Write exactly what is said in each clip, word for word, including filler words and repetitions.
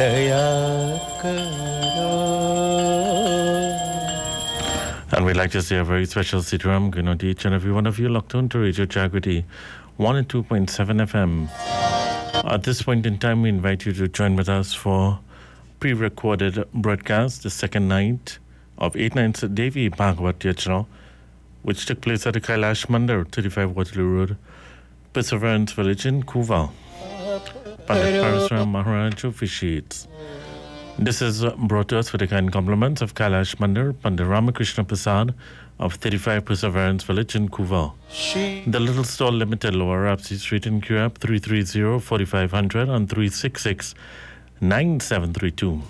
दया करो. And we'd like to say a very special Sitaram Guna to each and every one of you locked on to Radio Jagriti one oh two point seven F M. At this point in time, we invite you to join with us for pre-recorded broadcast, the second night of eight nights at Devi Bhagwat Yajna, which took place at the Kailash Mandir, thirty-five Waterloo Road, Perseverance Village in Kuva. Pandit Parasuram Maharaj officiates. This is brought to us with the kind compliments of Kailash Mandir, Pandit Ramakrishna Prasad of thirty-five Perseverance Village in Kuva. The Little Stall Limited, Lower Rapsey Street in Currap, three three zero, four five zero zero and three six six, nine seven three two.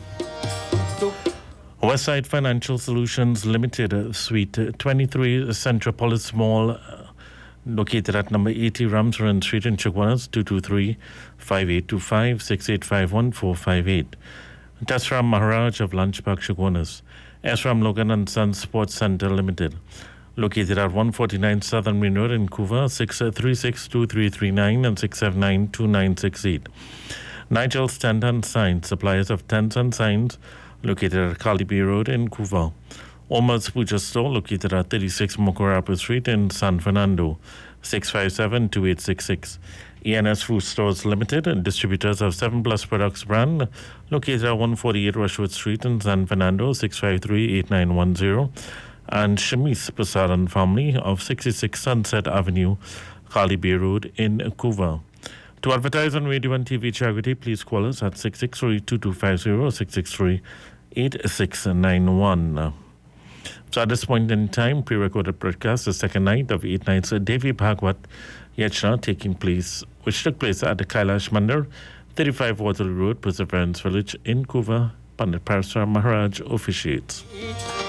Westside Financial Solutions Limited, Suite twenty-three, Centropolis Mall, located at number eighty Ramsaran Street in Chagwanas, two two three, five eight two five, six eight five one, four five eight. Tasram Maharaj of Lunch Park, Chagwanas. Esram Logan and Sons Sports Center Limited, located at one forty-nine Southern Main Road in Kuva, six three six, two three three nine and six seven nine, two nine six eight. Nigel Stanton Signs, suppliers of tents and signs, located at Kalibi Road in Kuva. Omar's Puja Store, located at thirty-six Mokorapo Street in San Fernando, six five seven, two eight six six. E N S Food Stores Limited, distributors of seven Plus Products brand, located at one forty-eight Rushwood Street in San Fernando, six five three, eight nine one zero. And Shamis Prasad and family of sixty-six Sunset Avenue, Kalibi Road in Kuva. To advertise on radio and T V Jagriti, please call us at six six three, two two five zero, six six three, eight six nine one. So at this point in time, pre-recorded broadcast, the second night of eight nights at Devi Bhagwat Yajna taking place, which took place at the Kailash Mandir, thirty-five Waterloo Road, Perseverance Village in Kuva. Pandit Parasuram Maharaj officiates.